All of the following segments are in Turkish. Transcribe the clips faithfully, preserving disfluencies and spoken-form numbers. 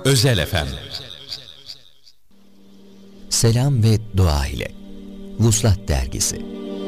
Özel Efem. Selam ve dua ile Vuslat Dergisi.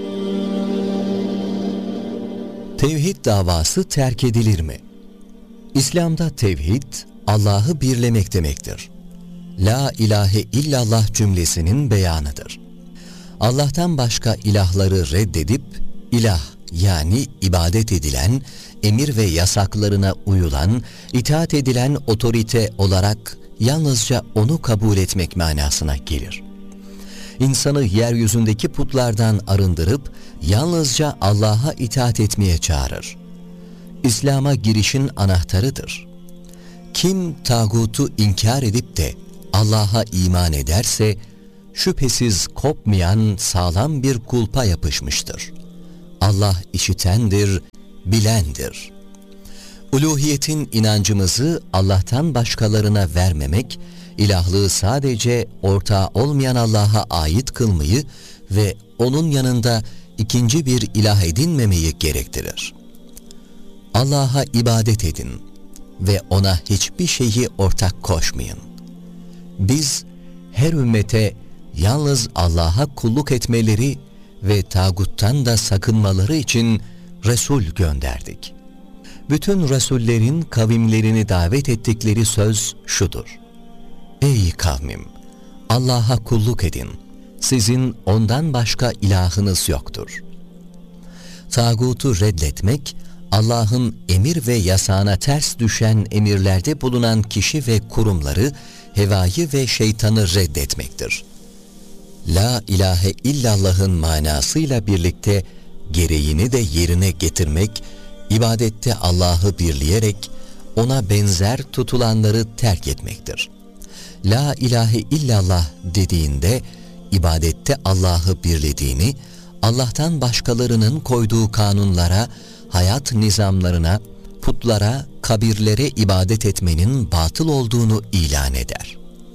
Tevhid davası terk edilir mi? İslam'da tevhid, Allah'ı birlemek demektir. La ilahe illallah cümlesinin beyanıdır. Allah'tan başka ilahları reddedip, ilah yani ibadet edilen, emir ve yasaklarına uyulan, itaat edilen otorite olarak yalnızca onu kabul etmek manasına gelir. İnsanı yeryüzündeki putlardan arındırıp, yalnızca Allah'a itaat etmeye çağırır. İslam'a girişin anahtarıdır. Kim tağutu inkar edip de Allah'a iman ederse, şüphesiz kopmayan sağlam bir kulpa yapışmıştır. Allah işitendir, bilendir. Uluhiyetin inancımızı Allah'tan başkalarına vermemek, ilahlığı sadece ortağı olmayan Allah'a ait kılmayı ve onun yanında ikinci bir ilah edinmemeyi gerektirir. Allah'a ibadet edin ve ona hiçbir şeyi ortak koşmayın. Biz her ümmete yalnız Allah'a kulluk etmeleri ve tağuttan da sakınmaları için Resul gönderdik. Bütün Resullerin kavimlerini davet ettikleri söz şudur: Ey kavmim! Allah'a kulluk edin. Sizin ondan başka ilahınız yoktur. Tağutu reddetmek, Allah'ın emir ve yasağına ters düşen emirlerde bulunan kişi ve kurumları, hevayı ve şeytanı reddetmektir. La ilahe illallah'ın manasıyla birlikte gereğini de yerine getirmek, ibadette Allah'ı birleyerek ona benzer tutulanları terk etmektir. La ilahe illallah dediğinde ibadette Allah'ı birlediğini, Allah'tan başkalarının koyduğu kanunlara, hayat nizamlarına, putlara, kabirlere ibadet etmenin batıl olduğunu ilan eder.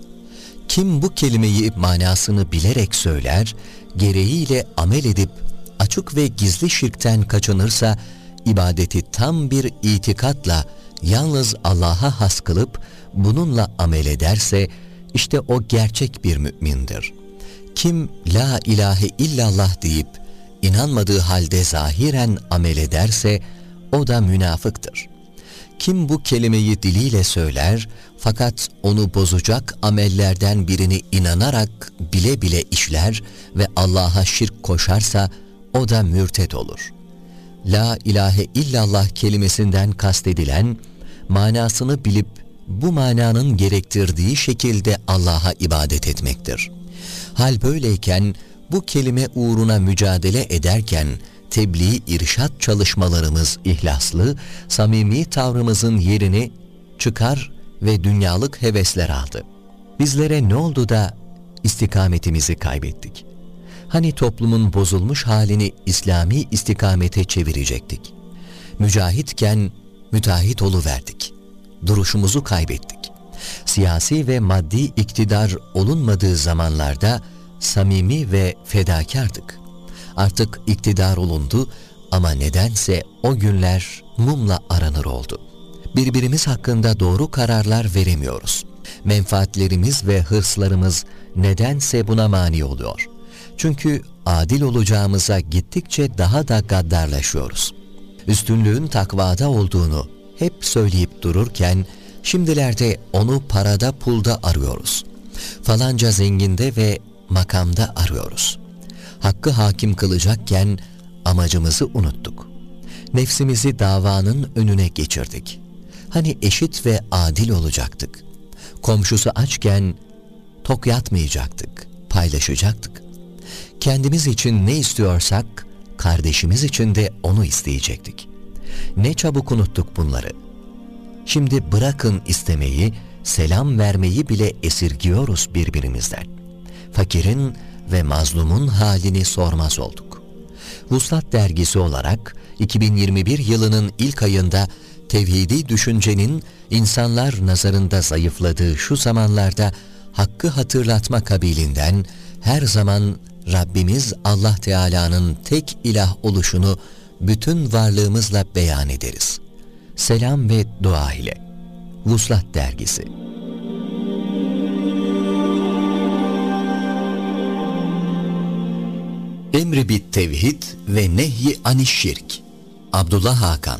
Kim bu kelimeyi manasını bilerek söyler, gereğiyle amel edip açık ve gizli şirkten kaçınırsa, ibadeti tam bir itikatla yalnız Allah'a has kılıp bununla amel ederse, işte o gerçek bir mümindir. Kim la ilahe illallah deyip inanmadığı halde zahiren amel ederse, o da münafıktır. Kim bu kelimeyi diliyle söyler fakat onu bozacak amellerden birini inanarak bile bile işler ve Allah'a şirk koşarsa, o da mürted olur. La ilahe illallah kelimesinden kastedilen, manasını bilip bu mananın gerektirdiği şekilde Allah'a ibadet etmektir. Hal böyleyken bu kelime uğruna mücadele ederken tebliğ irşat çalışmalarımız ihlaslı, samimi tavrımızın yerini çıkar ve dünyalık hevesler aldı. Bizlere ne oldu da istikametimizi kaybettik? Hani toplumun bozulmuş halini İslami istikamete çevirecektik? Mücahitken müteahhit oluverdik. Duruşumuzu kaybettik. Siyasi ve maddi iktidar olunmadığı zamanlarda samimi ve fedakardık. Artık iktidar olundu ama nedense o günler mumla aranır oldu. Birbirimiz hakkında doğru kararlar veremiyoruz. Menfaatlerimiz ve hırslarımız nedense buna mani oluyor. Çünkü adil olacağımıza gittikçe daha da gaddarlaşıyoruz. Üstünlüğün takvada olduğunu hep söyleyip dururken, şimdilerde onu parada pulda arıyoruz. Falanca zenginde ve makamda arıyoruz. Hakkı hakim kılacakken amacımızı unuttuk. Nefsimizi davanın önüne geçirdik. Hani eşit ve adil olacaktık. Komşusu açken tok yatmayacaktık, paylaşacaktık. Kendimiz için ne istiyorsak, kardeşimiz için de onu isteyecektik. Ne çabuk unuttuk bunları. Şimdi bırakın istemeyi, selam vermeyi bile esirgiyoruz birbirimizden. Fakirin ve mazlumun halini sormaz olduk. Vuslat Dergisi olarak iki bin yirmi bir yılının ilk ayında tevhidi düşüncenin insanlar nazarında zayıfladığı şu zamanlarda hakkı hatırlatma kabilinden her zaman Rabbimiz Allah Teala'nın tek ilah oluşunu bütün varlığımızla beyan ederiz. Selam ve dua ile Vuslat Dergisi. Emri bit tevhid ve nehyi aniş şirk. Abdullah Hakan.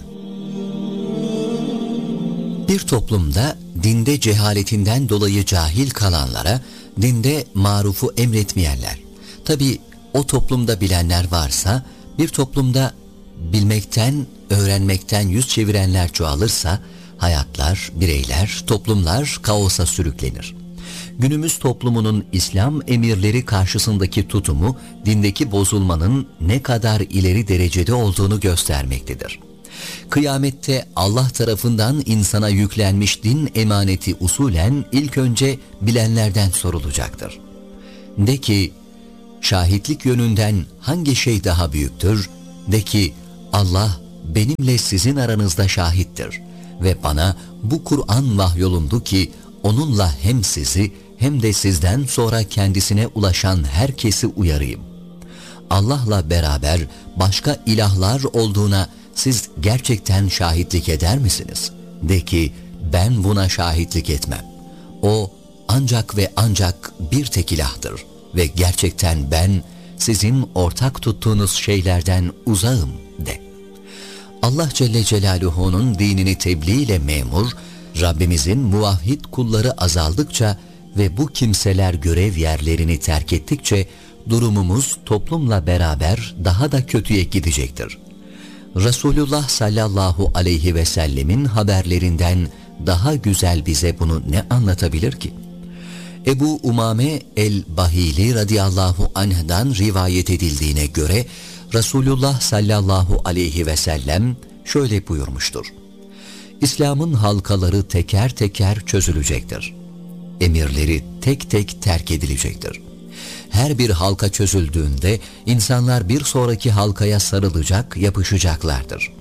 Bir toplumda dinde cehaletinden dolayı cahil kalanlara dinde marufu emretmeyenler. Tabi o toplumda bilenler varsa, bir toplumda bilmekten, öğrenmekten yüz çevirenler çoğalırsa hayatlar, bireyler, toplumlar kaosa sürüklenir. Günümüz toplumunun İslam emirleri karşısındaki tutumu dindeki bozulmanın ne kadar ileri derecede olduğunu göstermektedir. Kıyamette Allah tarafından insana yüklenmiş din emaneti usulen ilk önce bilenlerden sorulacaktır. De ki, şahitlik yönünden hangi şey daha büyüktür? De ki, Allah benimle sizin aranızda şahittir ve bana bu Kur'an vahyolundu ki onunla hem sizi hem de sizden sonra kendisine ulaşan herkesi uyarayım. Allah'la beraber başka ilahlar olduğuna siz gerçekten şahitlik eder misiniz? De ki, ben buna şahitlik etmem. O ancak ve ancak bir tek ilahtır ve gerçekten ben sizin ortak tuttuğunuz şeylerden uzağım de. Allah Celle Celaluhu'nun dinini tebliğ ile memur, Rabbimizin muvahhid kulları azaldıkça ve bu kimseler görev yerlerini terk ettikçe durumumuz toplumla beraber daha da kötüye gidecektir. Resulullah sallallahu aleyhi ve sellemin haberlerinden daha güzel bize bunu ne anlatabilir ki? Ebu Umame el-Bahili radıyallahu anh'dan rivayet edildiğine göre Resulullah sallallahu aleyhi ve sellem şöyle buyurmuştur: İslam'ın halkaları teker teker çözülecektir. Emirleri tek tek terk edilecektir. Her bir halka çözüldüğünde insanlar bir sonraki halkaya sarılacak, yapışacaklardır.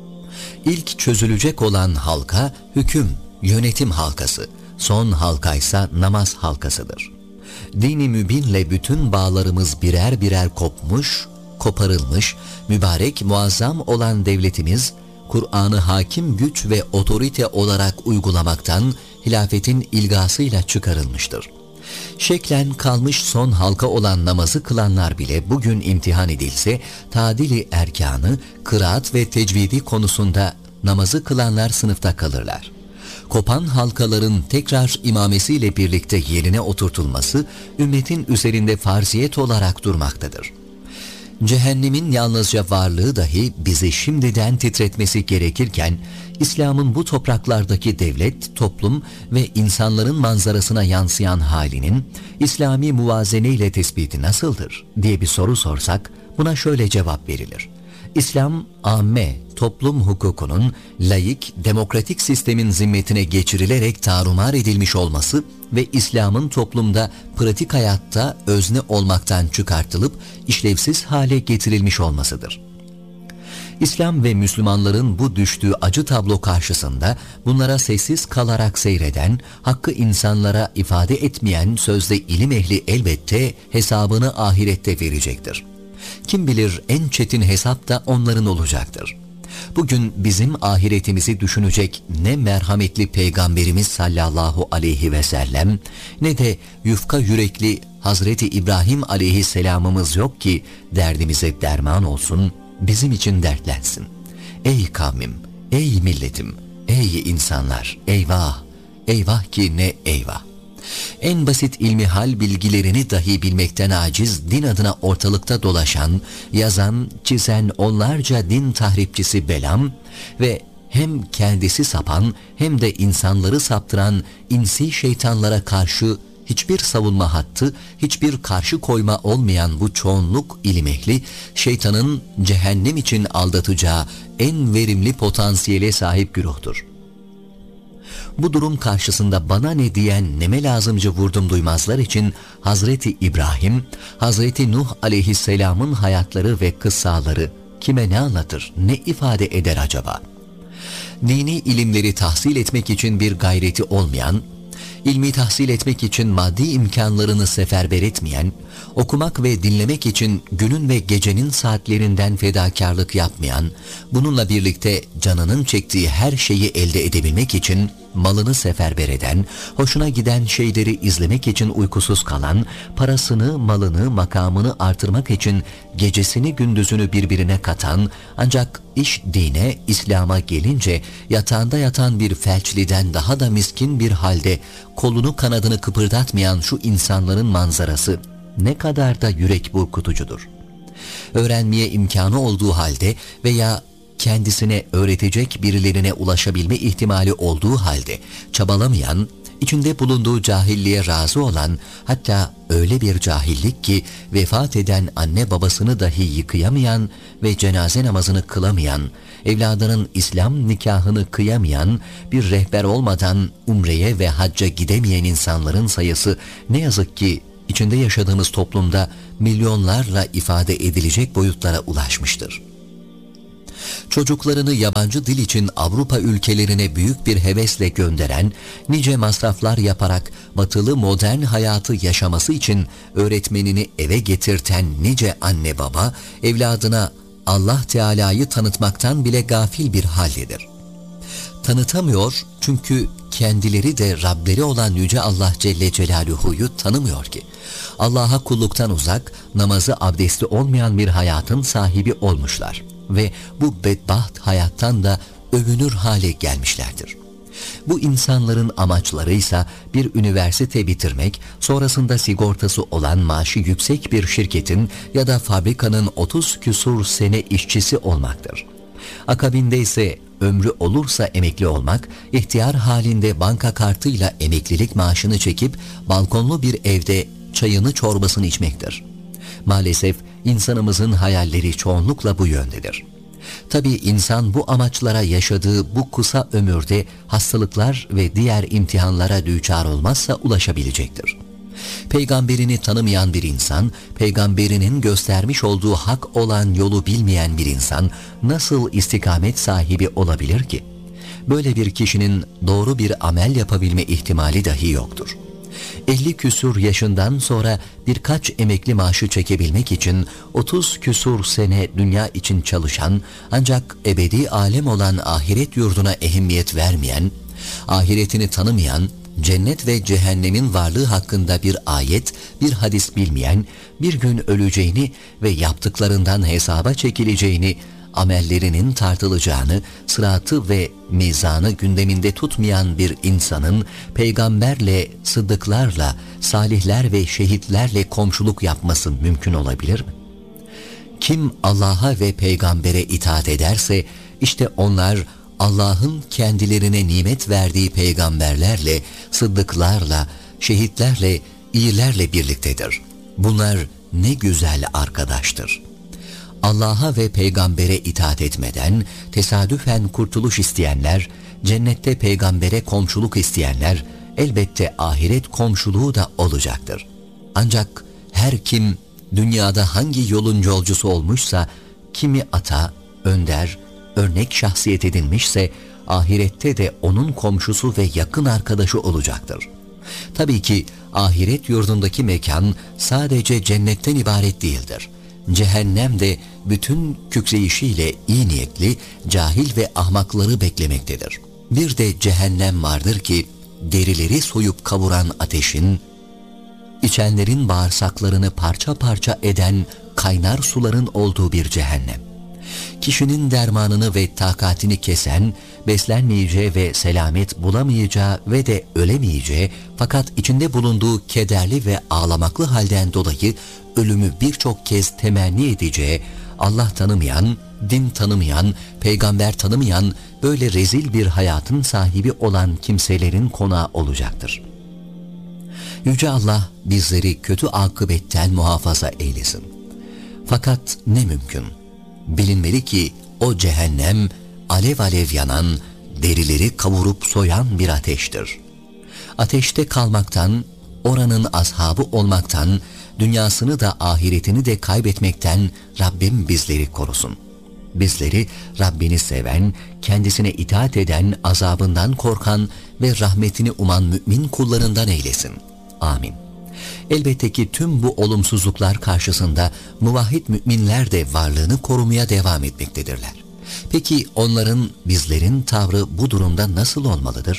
İlk çözülecek olan halka hüküm, yönetim halkası, son halkaysa namaz halkasıdır. Dini mübinle bütün bağlarımız birer birer kopmuş, koparılmış, mübarek muazzam olan devletimiz, Kur'an'ı hakim güç ve otorite olarak uygulamaktan hilafetin ilgasıyla çıkarılmıştır. Şeklen kalmış son halka olan namazı kılanlar bile bugün imtihan edilse, tadili erkanı, kıraat ve tecvidi konusunda namazı kılanlar sınıfta kalırlar. Kopan halkaların tekrar imamesiyle birlikte yerine oturtulması, ümmetin üzerinde farziyet olarak durmaktadır. Cehennemin yalnızca varlığı dahi bizi şimdiden titretmesi gerekirken, İslam'ın bu topraklardaki devlet, toplum ve insanların manzarasına yansıyan halinin İslami muvazene ile tespiti nasıldır diye bir soru sorsak, buna şöyle cevap verilir: İslam, amme, toplum hukukunun laik, demokratik sistemin zimmetine geçirilerek tarumar edilmiş olması ve İslam'ın toplumda pratik hayatta özne olmaktan çıkartılıp işlevsiz hale getirilmiş olmasıdır. İslam ve Müslümanların bu düştüğü acı tablo karşısında bunlara sessiz kalarak seyreden, hakkı insanlara ifade etmeyen sözde ilim ehli elbette hesabını ahirette verecektir. Kim bilir en çetin hesap da onların olacaktır. Bugün bizim ahiretimizi düşünecek ne merhametli Peygamberimiz sallallahu aleyhi ve sellem ne de yufka yürekli Hazreti İbrahim aleyhisselamımız yok ki derdimize derman olsun, bizim için dertlensin. Ey kavmim, ey milletim, ey insanlar, eyvah, eyvah ki ne eyvah. En basit ilmihal bilgilerini dahi bilmekten aciz din adına ortalıkta dolaşan, yazan, çizen onlarca din tahripçisi Belam ve hem kendisi sapan hem de insanları saptıran insi şeytanlara karşı hiçbir savunma hattı, hiçbir karşı koyma olmayan bu çoğunluk ilim ehli, şeytanın cehennem için aldatacağı en verimli potansiyele sahip güruhtur. Bu durum karşısında bana ne diyen neme lazımcı vurdum duymazlar için Hazreti İbrahim, Hazreti Nuh aleyhisselamın hayatları ve kıssaları kime ne anlatır, ne ifade eder acaba? Dini ilimleri tahsil etmek için bir gayreti olmayan, ilmi tahsil etmek için maddi imkanlarını seferber etmeyen, okumak ve dinlemek için günün ve gecenin saatlerinden fedakarlık yapmayan, bununla birlikte canının çektiği her şeyi elde edebilmek için malını seferber eden, hoşuna giden şeyleri izlemek için uykusuz kalan, parasını, malını, makamını artırmak için gecesini gündüzünü birbirine katan, ancak iş dine, İslam'a gelince yatağında yatan bir felçliden daha da miskin bir halde kolunu kanadını kıpırdatmayan şu insanların manzarası ne kadar da yürek burkutucudur. Öğrenmeye imkanı olduğu halde veya kendisine öğretecek birilerine ulaşabilme ihtimali olduğu halde çabalamayan, içinde bulunduğu cahilliğe razı olan, hatta öyle bir cahillik ki vefat eden anne babasını dahi yıkayamayan ve cenaze namazını kılamayan, evladının İslam nikahını kıyamayan, bir rehber olmadan umreye ve hacca gidemeyen insanların sayısı ne yazık ki içinde yaşadığımız toplumda milyonlarla ifade edilecek boyutlara ulaşmıştır. Çocuklarını yabancı dil için Avrupa ülkelerine büyük bir hevesle gönderen, nice masraflar yaparak batılı modern hayatı yaşaması için öğretmenini eve getirten nice anne baba, evladına Allah Teala'yı tanıtmaktan bile gafil bir haldedir. Tanıtamıyor çünkü kendileri de Rableri olan Yüce Allah Celle Celaluhu'yu tanımıyor ki. Allah'a kulluktan uzak, namazı abdesti olmayan bir hayatın sahibi olmuşlar ve bu bedbaht hayattan da övünür hale gelmişlerdir. Bu insanların amaçları ise bir üniversite bitirmek, sonrasında sigortası olan maaşı yüksek bir şirketin ya da fabrikanın otuz küsur sene işçisi olmaktır. Akabinde ise ömrü olursa emekli olmak, ihtiyar halinde banka kartıyla emeklilik maaşını çekip balkonlu bir evde çayını çorbasını içmektir. Maalesef insanımızın hayalleri çoğunlukla bu yöndedir. Tabii insan bu amaçlara yaşadığı bu kısa ömürde hastalıklar ve diğer imtihanlara düçar olmazsa ulaşabilecektir. Peygamberini tanımayan bir insan, peygamberinin göstermiş olduğu hak olan yolu bilmeyen bir insan nasıl istikamet sahibi olabilir ki? Böyle bir kişinin doğru bir amel yapabilme ihtimali dahi yoktur. elli küsur yaşından sonra birkaç emekli maaşı çekebilmek için otuz küsur sene dünya için çalışan, ancak ebedi alem olan ahiret yurduna ehemmiyet vermeyen, ahiretini tanımayan, cennet ve cehennemin varlığı hakkında bir ayet, bir hadis bilmeyen, bir gün öleceğini ve yaptıklarından hesaba çekileceğini, amellerinin tartılacağını, sıratı ve mizanı gündeminde tutmayan bir insanın peygamberle, sıddıklarla, salihler ve şehitlerle komşuluk yapması mümkün olabilir mi? Kim Allah'a ve peygambere itaat ederse, işte onlar Allah'ın kendilerine nimet verdiği peygamberlerle, sıddıklarla, şehitlerle, iyilerle birliktedir. Bunlar ne güzel arkadaştır. Allah'a ve peygambere itaat etmeden tesadüfen kurtuluş isteyenler, cennette peygambere komşuluk isteyenler, elbette ahiret komşuluğu da olacaktır. Ancak her kim dünyada hangi yolun yolcusu olmuşsa, kimi ata, önder, örnek şahsiyet edinmişse, ahirette de onun komşusu ve yakın arkadaşı olacaktır. Tabii ki ahiret yurdundaki mekan sadece cennetten ibaret değildir. Cehennem de bütün kükreyişiyle iyi niyetli, cahil ve ahmakları beklemektedir. Bir de cehennem vardır ki, derileri soyup kavuran ateşin, içenlerin bağırsaklarını parça parça eden kaynar suların olduğu bir cehennem. Kişinin dermanını ve takatini kesen, beslenmeyeceği ve selamet bulamayacağı ve de ölemeyeceği, fakat içinde bulunduğu kederli ve ağlamaklı halden dolayı ölümü birçok kez temenni edeceği, Allah tanımayan, din tanımayan, peygamber tanımayan böyle rezil bir hayatın sahibi olan kimselerin konağı olacaktır. Yüce Allah bizleri kötü akıbetten muhafaza eylesin. Fakat ne mümkün? Bilinmeli ki o cehennem alev alev yanan, derileri kavurup soyan bir ateştir. Ateşte kalmaktan, oranın ashabı olmaktan, dünyasını da ahiretini de kaybetmekten Rabbim bizleri korusun. Bizleri Rabbini seven, kendisine itaat eden, azabından korkan ve rahmetini uman mümin kullarından eylesin. Amin. Elbette ki tüm bu olumsuzluklar karşısında muvahhid müminler de varlığını korumaya devam etmektedirler. Peki onların, bizlerin tavrı bu durumda nasıl olmalıdır?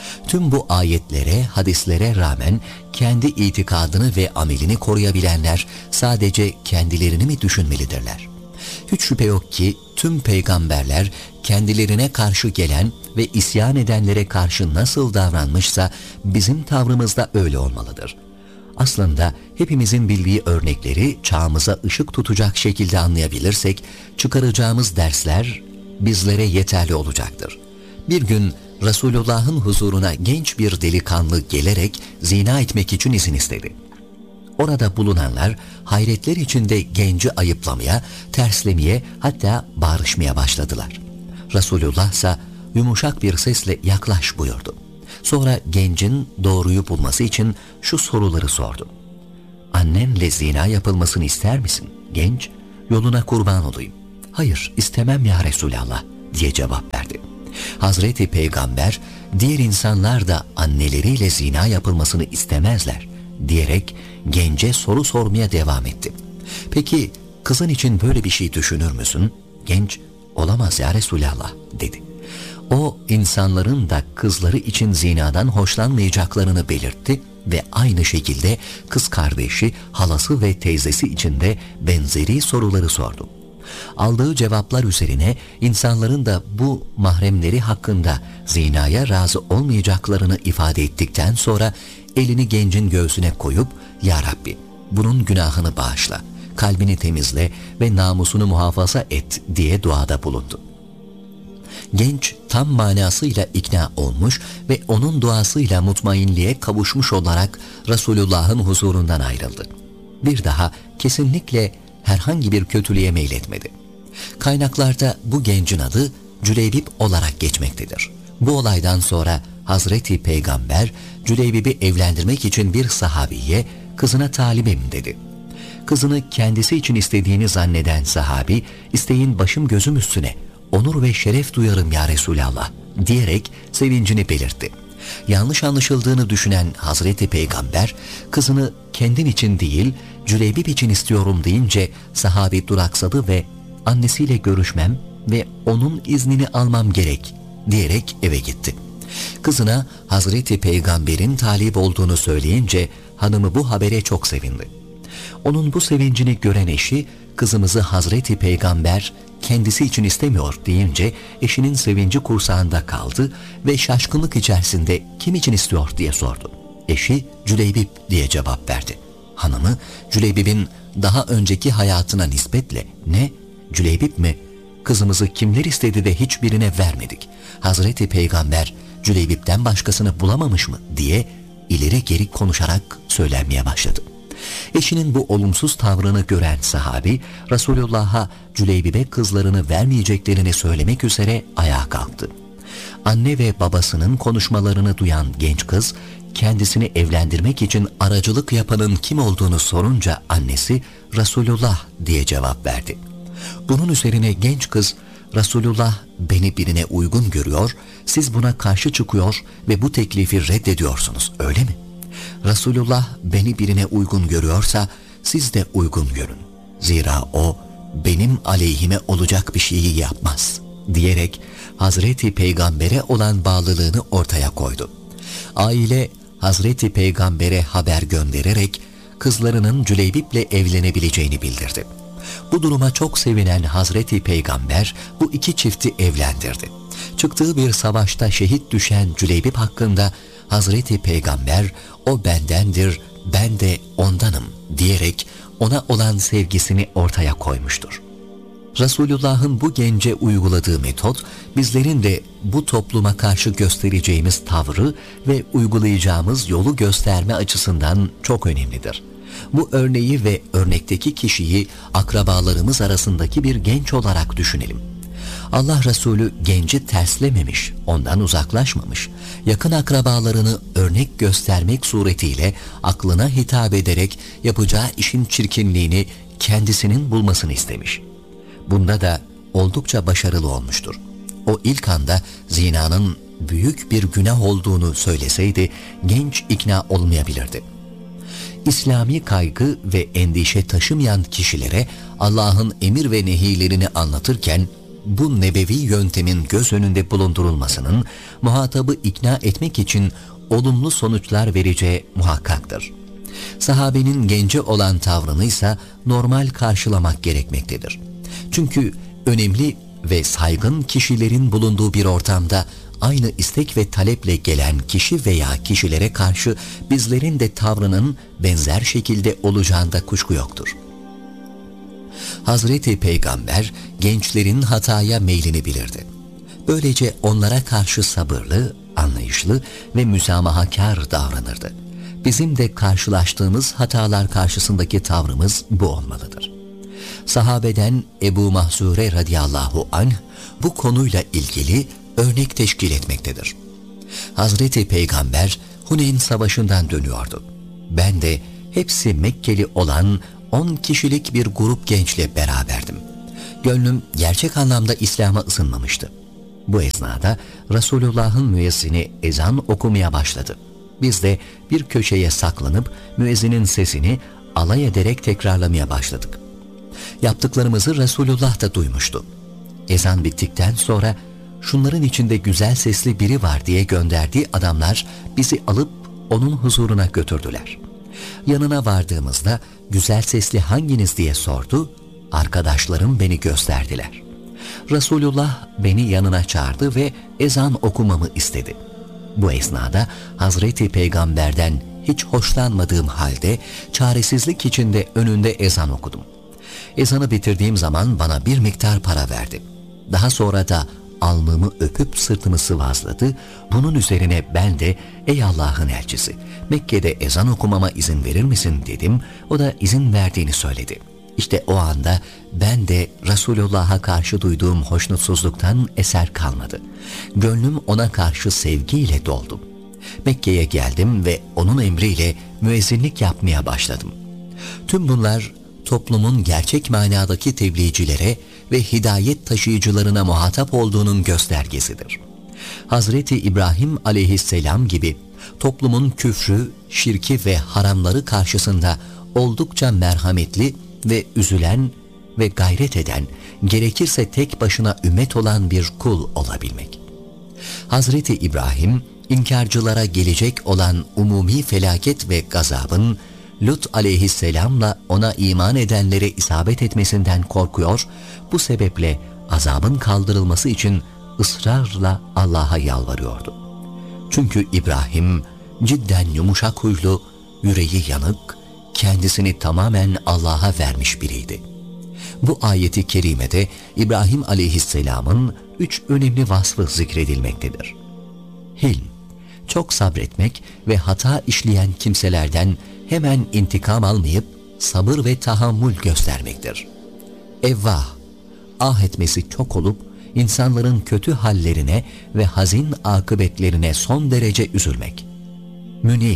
Tüm bu ayetlere, hadislere rağmen kendi itikadını ve amelini koruyabilenler sadece kendilerini mi düşünmelidirler? Hiç şüphe yok ki tüm peygamberler kendilerine karşı gelen ve isyan edenlere karşı nasıl davranmışsa bizim tavrımız da öyle olmalıdır. Aslında hepimizin bildiği örnekleri çağımıza ışık tutacak şekilde anlayabilirsek çıkaracağımız dersler bizlere yeterli olacaktır. Bir gün Resulullah'ın huzuruna genç bir delikanlı gelerek zina etmek için izin istedi. Orada bulunanlar hayretler içinde genci ayıplamaya, terslemeye, hatta bağırışmaya başladılar. Resulullah ise yumuşak bir sesle yaklaş buyurdu. Sonra gencin doğruyu bulması için şu soruları sordu. Annenle zina yapılmasını ister misin? Genç, yoluna kurban olayım. Hayır, istemem ya Resulallah diye cevap verdi. Hazreti Peygamber, diğer insanlar da anneleriyle zina yapılmasını istemezler diyerek gence soru sormaya devam etti. Peki kızın için böyle bir şey düşünür müsün? Genç, olamaz ya Resulallah dedi. O insanların da kızları için zinadan hoşlanmayacaklarını belirtti ve aynı şekilde kız kardeşi, halası ve teyzesi için de benzeri soruları sordu. Aldığı cevaplar üzerine insanların da bu mahremleri hakkında zinaya razı olmayacaklarını ifade ettikten sonra elini gencin göğsüne koyup "Ya Rabbi, bunun günahını bağışla, kalbini temizle ve namusunu muhafaza et" diye duada bulundu. Genç tam manasıyla ikna olmuş ve onun duasıyla mutmainliğe kavuşmuş olarak Resulullah'ın huzurundan ayrıldı. Bir daha kesinlikle herhangi bir kötülüğe meyletmedi. Kaynaklarda bu gencin adı Cüleybib olarak geçmektedir. Bu olaydan sonra Hazreti Peygamber Cüleybib'i evlendirmek için bir sahabiye "Kızına talibim" dedi. Kızını kendisi için istediğini zanneden sahabi, "İsteyin başım gözüm üstüne, onur ve şeref duyarım ya Resulallah" diyerek sevincini belirtti. Yanlış anlaşıldığını düşünen Hazreti Peygamber, kızını kendin için değil Cüleybib için istiyorum deyince sahabi duraksadı ve annesiyle görüşmem ve onun iznini almam gerek diyerek eve gitti. Kızına Hazreti Peygamber'in talip olduğunu söyleyince hanımı bu habere çok sevindi. Onun bu sevincini gören eşi, kızımızı Hazreti Peygamber kendisi için istemiyor deyince eşinin sevinci kursağında kaldı ve şaşkınlık içerisinde kim için istiyor diye sordu. Eşi Cüleybib diye cevap verdi. Hanımı Cüleybib'in daha önceki hayatına nispetle "Ne? Cüleybib mi? Kızımızı kimler istedi de hiçbirine vermedik. Hazreti Peygamber Cüleybib'den başkasını bulamamış mı?" diye ileri geri konuşarak söylenmeye başladı. Eşinin bu olumsuz tavrını gören sahabi Resulullah'a Cüleybib'e kızlarını vermeyeceklerini söylemek üzere ayağa kalktı. Anne ve babasının konuşmalarını duyan genç kız kendisini evlendirmek için aracılık yapanın kim olduğunu sorunca annesi "Resulullah" diye cevap verdi. Bunun üzerine genç kız "Resulullah beni birine uygun görüyor, siz buna karşı çıkıyor ve bu teklifi reddediyorsunuz, öyle mi? Resulullah beni birine uygun görüyorsa siz de uygun görün. Zira o benim aleyhime olacak bir şeyi yapmaz" diyerek Hazreti Peygamber'e olan bağlılığını ortaya koydu. Aile Hazreti Peygamber'e haber göndererek kızlarının Cüleybib'le evlenebileceğini bildirdi. Bu duruma çok sevinen Hazreti Peygamber bu iki çifti evlendirdi. Çıktığı bir savaşta şehit düşen Cüleybib hakkında Hazreti Peygamber "O bendendir, ben de ondanım" diyerek ona olan sevgisini ortaya koymuştur. Resulullah'ın bu gence uyguladığı metot, bizlerin de bu topluma karşı göstereceğimiz tavrı ve uygulayacağımız yolu gösterme açısından çok önemlidir. Bu örneği ve örnekteki kişiyi akrabalarımız arasındaki bir genç olarak düşünelim. Allah Resulü genci terslememiş, ondan uzaklaşmamış, yakın akrabalarını örnek göstermek suretiyle aklına hitap ederek yapacağı işin çirkinliğini kendisinin bulmasını istemiş. Bunda da oldukça başarılı olmuştur. O ilk anda zinanın büyük bir günah olduğunu söyleseydi genç ikna olmayabilirdi. İslami kaygı ve endişe taşımayan kişilere Allah'ın emir ve nehilerini anlatırken bu nebevi yöntemin göz önünde bulundurulmasının muhatabı ikna etmek için olumlu sonuçlar vereceği muhakkaktır. Sahabenin gence olan tavrını ise normal karşılamak gerekmektedir. Çünkü önemli ve saygın kişilerin bulunduğu bir ortamda aynı istek ve taleple gelen kişi veya kişilere karşı bizlerin de tavrının benzer şekilde olacağında kuşku yoktur. Hazreti Peygamber gençlerin hataya meylini bilirdi. Böylece onlara karşı sabırlı, anlayışlı ve müsamahakar davranırdı. Bizim de karşılaştığımız hatalar karşısındaki tavrımız bu olmalıdır. Sahabeden Ebu Mahzure radıyallahu anh bu konuyla ilgili örnek teşkil etmektedir. Hazreti Peygamber Huneyn Savaşı'ndan dönüyordu. Ben de hepsi Mekkeli olan on kişilik bir grup gençle beraberdim. Gönlüm gerçek anlamda İslam'a ısınmamıştı. Bu esnada Resulullah'ın müezzini ezan okumaya başladı. Biz de bir köşeye saklanıp müezzinin sesini alay ederek tekrarlamaya başladık. Yaptıklarımızı Resulullah da duymuştu. Ezan bittikten sonra şunların içinde güzel sesli biri var diye gönderdiği adamlar bizi alıp onun huzuruna götürdüler. Yanına vardığımızda güzel sesli hanginiz diye sordu, arkadaşlarım beni gösterdiler. Resulullah beni yanına çağırdı ve ezan okumamı istedi. Bu esnada Hazreti Peygamber'den hiç hoşlanmadığım halde çaresizlik içinde önünde ezan okudum. Ezanı bitirdiğim zaman bana bir miktar para verdi. Daha sonra da alnımı öpüp sırtımı sıvazladı. Bunun üzerine ben de ey Allah'ın elçisi Mekke'de ezan okumama izin verir misin dedim. O da izin verdiğini söyledi. İşte o anda ben de Resulullah'a karşı duyduğum hoşnutsuzluktan eser kalmadı. Gönlüm ona karşı sevgiyle doldu. Mekke'ye geldim ve onun emriyle müezzinlik yapmaya başladım. Tüm bunlar toplumun gerçek manadaki tebliğcilere ve hidayet taşıyıcılarına muhatap olduğunun göstergesidir. Hazreti İbrahim aleyhisselam gibi toplumun küfrü, şirki ve haramları karşısında oldukça merhametli ve üzülen ve gayret eden, gerekirse tek başına ümmet olan bir kul olabilmek. Hazreti İbrahim, inkarcılara gelecek olan umumi felaket ve gazabın Lut aleyhisselamla ona iman edenlere isabet etmesinden korkuyor, bu sebeple azabın kaldırılması için ısrarla Allah'a yalvarıyordu. Çünkü İbrahim cidden yumuşak huylu, yüreği yanık, kendisini tamamen Allah'a vermiş biriydi. Bu ayeti kerimede İbrahim aleyhisselamın üç önemli vasfı zikredilmektedir. Hilm, çok sabretmek ve hata işleyen kimselerden hemen intikam almayıp sabır ve tahammül göstermektir. Evvah, ah etmesi çok olup insanların kötü hallerine ve hazin akıbetlerine son derece üzülmek. Münib,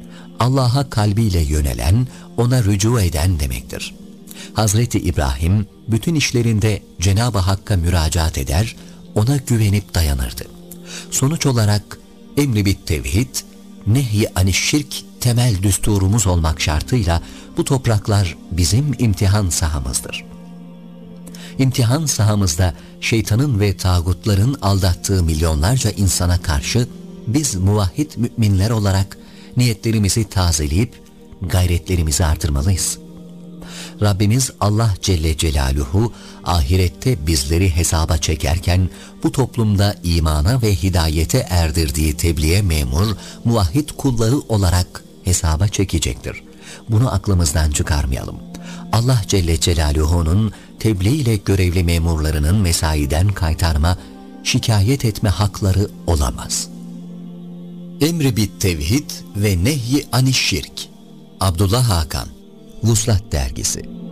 Allah'a kalbiyle yönelen, ona rücu eden demektir. Hazreti İbrahim bütün işlerinde Cenab-ı Hakk'a müracaat eder, ona güvenip dayanırdı. Sonuç olarak emri bit tevhid, nehy-i anişşirk temel düsturumuz olmak şartıyla bu topraklar bizim imtihan sahamızdır. İmtihan sahamızda şeytanın ve tağutların aldattığı milyonlarca insana karşı biz muvahhid müminler olarak niyetlerimizi tazeleyip gayretlerimizi artırmalıyız. Rabbimiz Allah Celle Celaluhu ahirette bizleri hesaba çekerken bu toplumda imana ve hidayete erdirdiği tebliğe memur muvahhid kulları olarak hesaba çekecektir. Bunu aklımızdan çıkarmayalım. Allah Celle Celaluhu'nun tebliğ ile görevli memurlarının mesaiden kaytarma, şikayet etme hakları olamaz. Emri bit tevhid ve nehy-i anişşirk. Abdullah Hakan, Vuslat Dergisi.